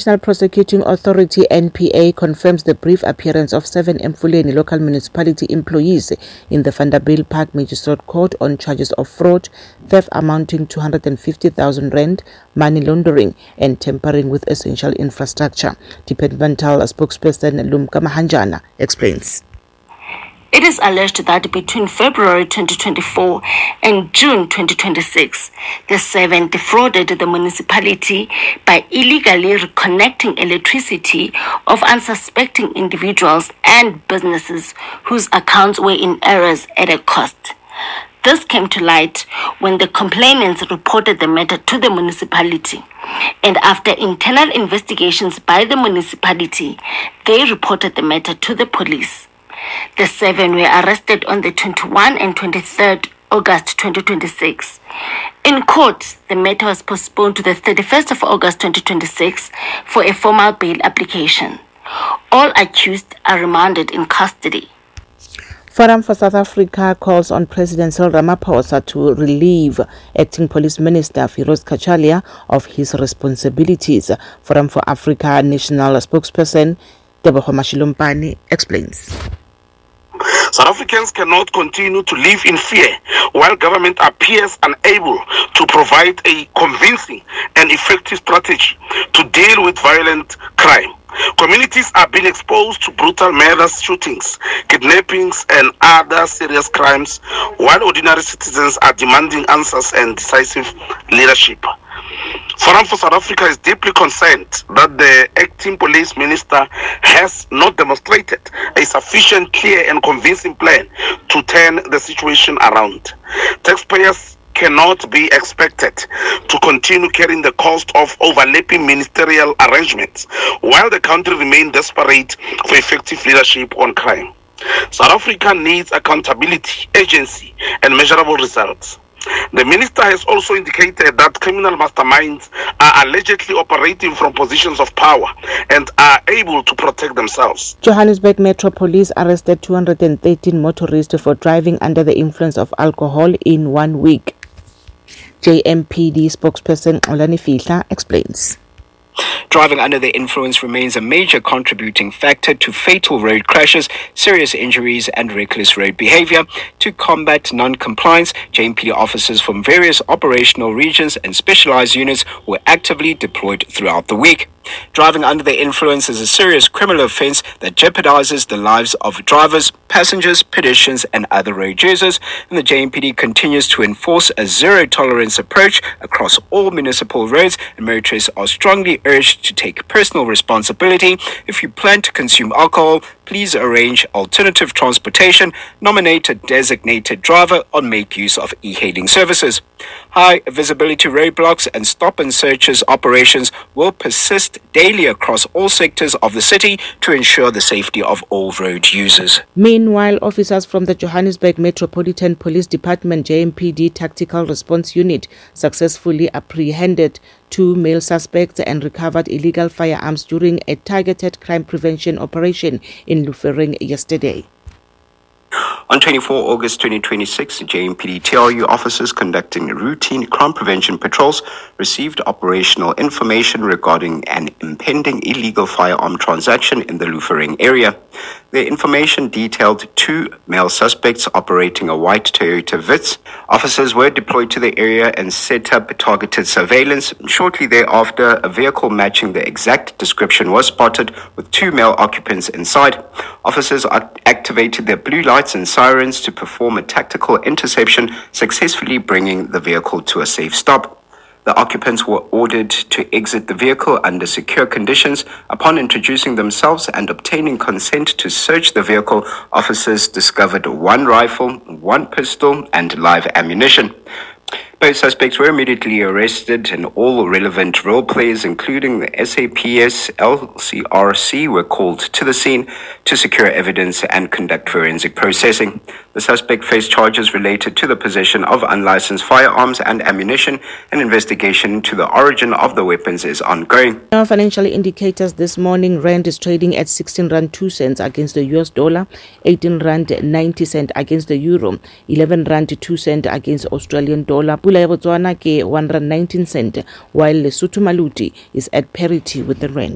National Prosecuting Authority (NPA) confirms the brief appearance of 7 Emfuleni local municipality employees in the Vanderbilt Magistrate Court on charges of fraud, theft amounting to 250,000 rand, money laundering, and tampering with essential infrastructure. Departmental spokesperson Lumka Mahanjana explains. It is alleged that between February 2024 and June 2026, the 7 defrauded the municipality by illegally reconnecting electricity of unsuspecting individuals and businesses whose accounts were in errors at a cost. This came to light when the complainants reported the matter to the municipality, and after internal investigations by the municipality, they reported the matter to the police. The 7 were arrested on the 21 and 23rd August 2026. In court, the matter was postponed to the 31st of August 2026 for a formal bail application. All accused are remanded in custody. Forum for South Africa calls on President Cyril Ramaphosa to relieve Acting Police Minister Firoz Kachalia of his responsibilities. Forum for Africa National spokesperson Tebogo Mashilompane explains. South Africans cannot continue to live in fear while government appears unable to provide a convincing and effective strategy to deal with violent crime. Communities are being exposed to brutal murders, shootings, kidnappings, and other serious crimes, while ordinary citizens are demanding answers and decisive leadership. Forum for South Africa is deeply concerned that the acting police minister has not demonstrated a sufficient, clear and convincing plan to turn the situation around. Taxpayers cannot be expected to continue carrying the cost of overlapping ministerial arrangements while the country remains desperate for effective leadership on crime. South Africa needs accountability, agency and measurable results. The minister has also indicated that criminal masterminds are allegedly operating from positions of power and are able to protect themselves. Johannesburg Metro Police arrested 213 motorists for driving under the influence of alcohol in 1 week. JMPD spokesperson Olani Fihla explains. Driving under the influence remains a major contributing factor to fatal road crashes, serious injuries, and reckless road behavior. To combat non-compliance, JMPD officers from various operational regions and specialized units were actively deployed throughout the week. Driving under the influence is a serious criminal offense that jeopardizes the lives of drivers, passengers, pedestrians, and other road users, and the JMPD continues to enforce a zero-tolerance approach across all municipal roads, and motorists are strongly urged to take personal responsibility. If you plan to consume alcohol, please arrange alternative transportation, nominate a designated driver, or make use of e-hailing services. High visibility roadblocks and stop and searches operations will persist daily across all sectors of the city to ensure the safety of all road users. Meanwhile, officers from the Johannesburg Metropolitan Police Department JMPD Tactical Response Unit successfully apprehended 2 male suspects and recovered illegal firearms during a targeted crime prevention operation in Lufering yesterday. On 24 August 2026, JMPD TRU officers conducting routine crime prevention patrols received operational information regarding an impending illegal firearm transaction in the Lufering area. The information detailed 2 male suspects operating a white Toyota Vitz. Officers were deployed to the area and set up targeted surveillance. Shortly thereafter, a vehicle matching the exact description was spotted with 2 male occupants inside. Officers activated their blue lights and sirens to perform a tactical interception, successfully bringing the vehicle to a safe stop. The occupants were ordered to exit the vehicle under secure conditions. Upon introducing themselves and obtaining consent to search the vehicle, officers discovered 1 rifle, 1 pistol, and live ammunition. Both suspects were immediately arrested, and all relevant role players, including the SAPS LCRC, were called to the scene to secure evidence and conduct forensic processing. The suspect faced charges related to the possession of unlicensed firearms and ammunition. An investigation into the origin of the weapons is ongoing. Our financial indicators this morning: Rand is trading at 16 Rand 2 cents against the US dollar, 18 Rand 90 cents against the euro, 11 Rand 2 cents against Australian dollar. Pula ya Botswana ke 1 Rand 19 cents, while Lesotho Maluti is at parity with the rand.